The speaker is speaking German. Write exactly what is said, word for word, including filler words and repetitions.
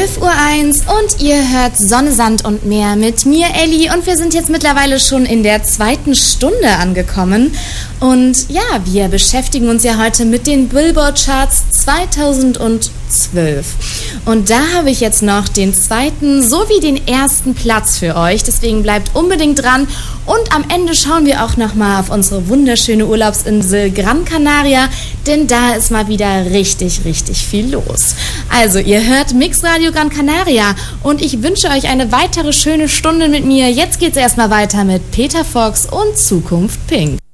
zwölf Uhr eins und ihr hört Sonne, Sand und Meer mit mir, Elli, und wir sind jetzt mittlerweile schon in der zweiten Stunde angekommen und ja, wir beschäftigen uns ja heute mit den Billboard-Charts zweitausendzwölf und da habe ich jetzt noch den zweiten sowie den ersten Platz für euch, deswegen bleibt unbedingt dran und am Ende schauen wir auch nochmal auf unsere wunderschöne Urlaubsinsel Gran Canaria, denn da ist mal wieder richtig, richtig viel los. Also, ihr hört Mix Radio Gran Canaria und ich wünsche euch eine weitere schöne Stunde mit mir. Jetzt geht's erstmal weiter mit Peter Fox und Zukunft Pink.